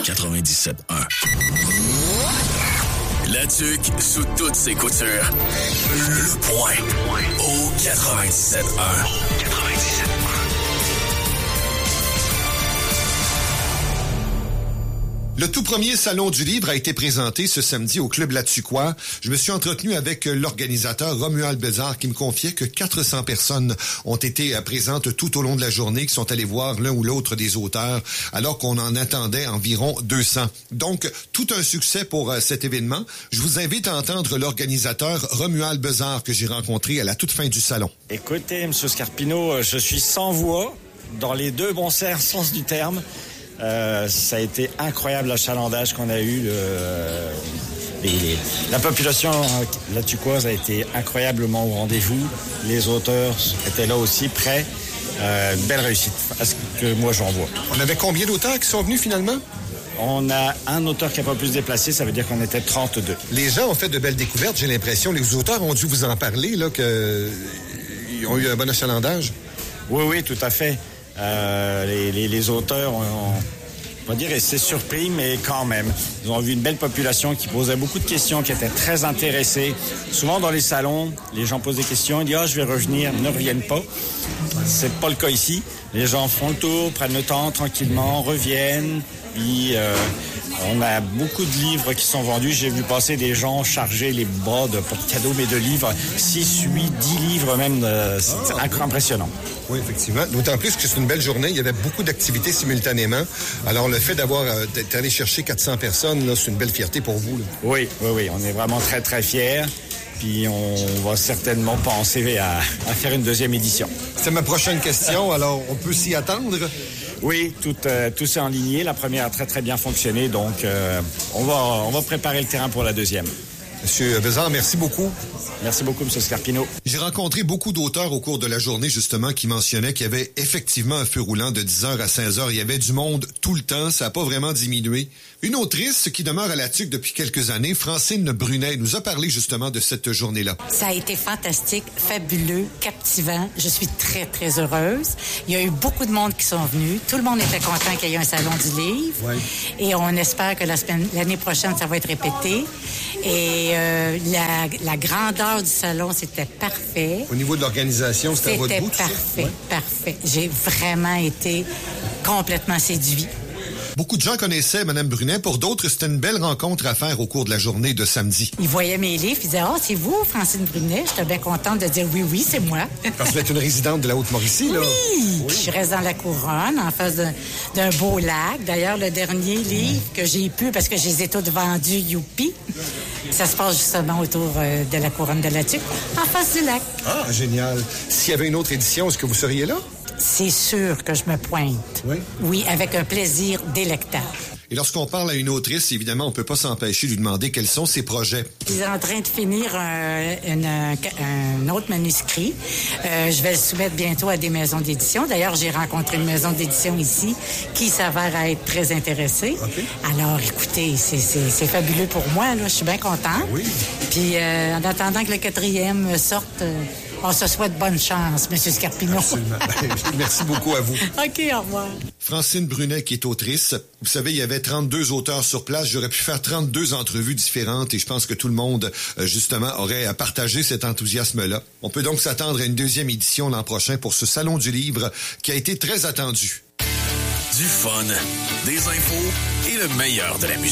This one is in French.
97.1. La tuque sous toutes ses coutures. Le point au 97.1. 97.1. Le tout premier Salon du Livre a été présenté ce samedi au Club La Tuquois. Je me suis entretenu avec l'organisateur Romuald Bézard qui me confiait que 400 personnes ont été présentes tout au long de la journée, qui sont allées voir l'un ou l'autre des auteurs, alors qu'on en attendait environ 200. Donc, tout un succès pour cet événement. Je vous invite à entendre l'organisateur Romuald Bézard que j'ai rencontré à la toute fin du salon. Écoutez, M. Scarpino, je suis sans voix, dans les deux bons sens du terme. Ça a été incroyable l'achalandage qu'on a eu. La population la tuquoise a été incroyablement au rendez-vous. Les auteurs étaient là aussi, prêts. Une belle réussite, à ce que moi j'en vois. On avait combien d'auteurs qui sont venus finalement? On a un auteur qui n'a pas pu se déplacer, ça veut dire qu'on était 32. Les gens ont fait de belles découvertes, j'ai l'impression. Les auteurs ont dû vous en parler, là, qu'ils ont eu un bon achalandage. Oui, tout à fait. Les auteurs ont pas dire resté surpris, mais quand même. Ils ont vu une belle population qui posait beaucoup de questions, qui était très intéressée. Souvent dans les salons, les gens posent des questions, ils disent « Ah, je vais revenir », ne reviennent pas. C'est pas le cas ici. Les gens font le tour, prennent le temps tranquillement, reviennent. Puis on a beaucoup de livres qui sont vendus. J'ai vu passer des gens charger les bras de cadeaux, mais de livres. 6, 8, 10 livres même. C'est impressionnant. Oui, effectivement. D'autant plus que c'est une belle journée. Il y avait beaucoup d'activités simultanément. Alors, le fait d'être allé chercher 400 personnes, là, c'est une belle fierté pour vous. Là. Oui. On est vraiment très, très fiers. Puis on va certainement penser à faire une deuxième édition. C'est ma prochaine question. Alors, on peut s'y attendre? Oui, tout s'est enligné. La première a très, très bien fonctionné. Donc, on va préparer le terrain pour la deuxième. Monsieur Bézard, merci beaucoup. Merci beaucoup, M. Scarpino. J'ai rencontré beaucoup d'auteurs au cours de la journée, justement, qui mentionnaient qu'il y avait effectivement un feu roulant de 10h à 16h. Il y avait du monde tout le temps. Ça n'a pas vraiment diminué. Une autrice qui demeure à la TUC depuis quelques années, Francine Brunet, nous a parlé justement de cette journée-là. Ça a été fantastique, fabuleux, captivant. Je suis très, très heureuse. Il y a eu beaucoup de monde qui sont venus. Tout le monde était content qu'il y ait un salon du livre. Oui. Et on espère que l'année prochaine, ça va être répété. Et la grandeur du salon, c'était parfait. Au niveau de l'organisation, c'était à votre goût? C'était parfait. J'ai vraiment été complètement séduit. Beaucoup de gens connaissaient Mme Brunet. Pour d'autres, c'était une belle rencontre à faire au cours de la journée de samedi. Ils voyaient mes livres, ils disaient « Ah, c'est vous, Francine Brunet? » J'étais bien contente de dire « Oui, c'est moi. » Parce que vous êtes une résidente de la Haute-Mauricie, là. Oui! Je reste dans la couronne, en face d'un beau lac. D'ailleurs, le dernier livre que j'ai pu, parce que je les ai tous vendus, youpi, ça se passe justement autour de la couronne de la TUC, en face du lac. Ah, génial. S'il y avait une autre édition, est-ce que vous seriez là? C'est sûr que je me pointe. Oui? Oui, avec un plaisir délectable. Et lorsqu'on parle à une autrice, évidemment, on ne peut pas s'empêcher de lui demander quels sont ses projets. Je suis en train de finir un autre manuscrit. Je vais le soumettre bientôt à des maisons d'édition. D'ailleurs, j'ai rencontré une maison d'édition ici qui s'avère à être très intéressée. Okay. Alors, écoutez, c'est fabuleux pour moi. Là. Je suis bien contente. Oui. Puis, en attendant que le 4e sorte... on se souhaite bonne chance, M. Scarpino. Absolument. Merci beaucoup à vous. OK, au revoir. Francine Brunet, qui est autrice. Vous savez, il y avait 32 auteurs sur place. J'aurais pu faire 32 entrevues différentes et je pense que tout le monde, justement, aurait partagé cet enthousiasme-là. On peut donc s'attendre à une deuxième édition l'an prochain pour ce Salon du Livre qui a été très attendu. Du fun, des infos et le meilleur de la musique.